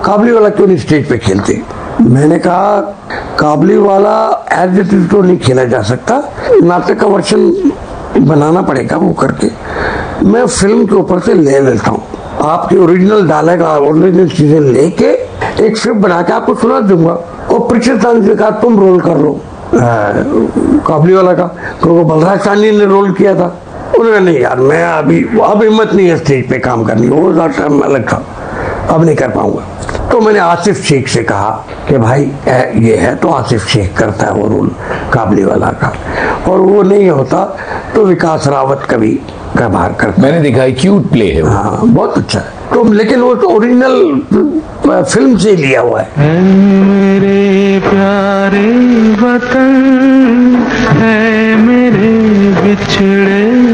काबली वाला क्यों नहीं स्टेज पे खेलते? मैंने कहा काबली वाला एज इट इज तो नहीं खेला जा सकता, नाटक का वर्जन बनाना पड़ेगा वो करके मैं फिल्म के ऊपर से ले लेता हूँ। आपकी ओरिजिनल डायलॉग ओरिजिनल चीजें लेके एक स्क्रिप्ट बना के आपको सुना दूंगा। और पृथ्वी सानी से कहा तुम रोल कर लो काबली वाला का, क्योंकि बलराज सानी ने रोल किया था। उन्होंने नहीं यार मैं अभी अब हिम्मत नहीं है स्टेज पे काम करनी, वो टाइम अलग था, अब नहीं कर पाऊंगा। तो मैंने आसिफ शेख से कहा कि भाई ये है तो आसिफ शेख करता है वो रोल काबली वाला का, और वो नहीं होता तो विकास रावत कभी बाहर करता। मैंने देखा है, क्यूट प्ले है वो। हाँ बहुत अच्छा है। तो लेकिन वो तो ओरिजिनल फिल्म से लिया हुआ है। मेरे प्यारे वतन है मेरे बिछड़े